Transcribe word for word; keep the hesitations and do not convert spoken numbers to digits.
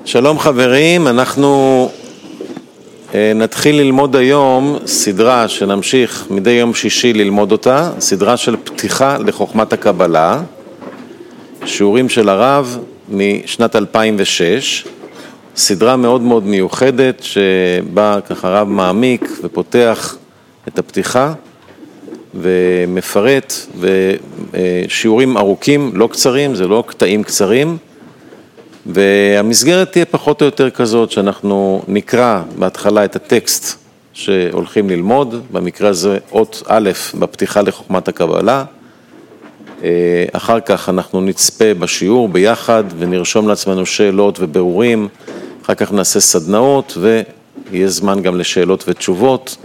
שלום חברים, אנחנו נתחיל ללמוד היום סדרה שנמשיך מדי יום שישי ללמוד אותה, סדרה של פתיחה לחוכמת הקבלה, שיעורים של הרב משנת אלפיים ושש, סדרה מאוד מאוד מיוחדת שבה ככה רב מעמיק ופותח את הפתיחה ומפרט, ושיעורים ארוכים, לא קצרים, זה לא קטעים קצרים, והמסגרת תהיה פחות או יותר כזאת שאנחנו נקרא בהתחלה את הטקסט שהולכים ללמוד, במקרה הזה אות א' בפתיחה לחוכמת הקבלה, אחר כך אנחנו נצפה בשיעור ביחד ונרשום לעצמנו שאלות ובירורים, אחר כך נעשה סדנאות ויהיה זמן גם לשאלות ותשובות,